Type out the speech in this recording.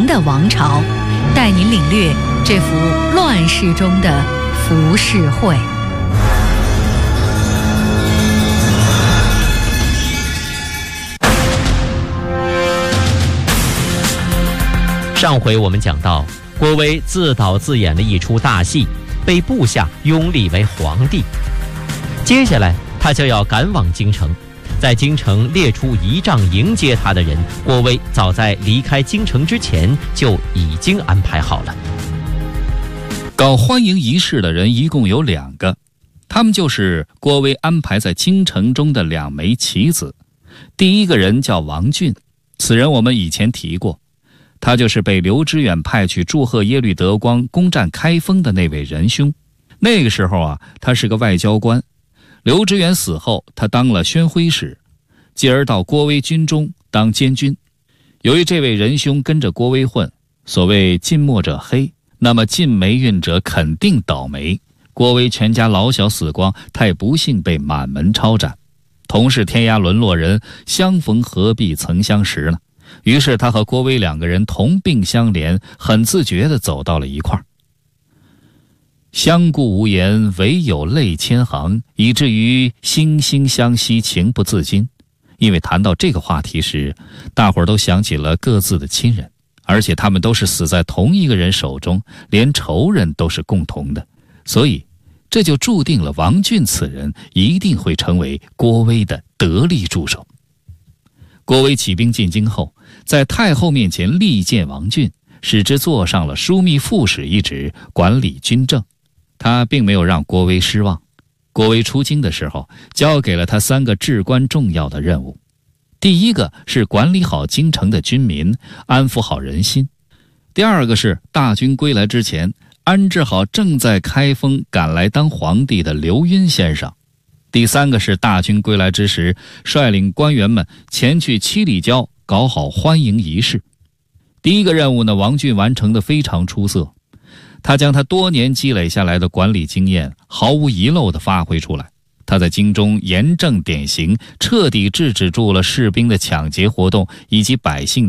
的王朝，带您领略这幅乱世中的浮世绘。 上回我们讲到，郭威自导自演了一出大戏，被部下拥立为皇帝。接下来他就要赶往京城，在京城列出仪仗迎接他的人，郭威早在离开京城之前就已经安排好了。 搞欢迎仪式的人一共有2个，他们就是郭威安排在京城中的2枚棋子。第一个人叫王俊，此人我们以前提过，他就是被刘知远派去祝贺耶律德光攻占开封的那位仁兄。那个时候他是个外交官，刘知远死后，他当了宣徽使，继而到郭威军中当监军。由于这位仁兄跟着郭威混，所谓近墨者黑，那么近霉运者肯定倒霉。郭威全家老小死光，他也不幸被满门抄斩。同是天涯沦落人，相逢何必曾相识呢？于是他和郭威2个人同病相怜，很自觉地走到了一块儿。相顾无言，唯有泪千行，以至于惺惺相惜，情不自禁。因为谈到这个话题时，大伙儿都想起了各自的亲人，而且他们都是死在同一个人手中，连仇人都是共同的，所以这就注定了王俊此人一定会成为郭威的得力助手。郭威起兵进京后，在太后面前力荐王俊，使之坐上了枢密副使一职，管理军政。他并没有让郭威失望。郭威出京的时候，交给了他3个至关重要的任务。第一个是管理好京城的军民，安抚好人心；第二个是大军归来之前，安置好正在开封赶来当皇帝的刘赟先生；第三个是大军归来之时，率领官员们前去七里郊搞好欢迎仪式。第一个任务呢，王俊完成得非常出色。他将他多年积累下来的管理经验毫无遗漏地发挥出来。他在京中严正典刑，彻底制止住了士兵的抢劫活动以及百姓的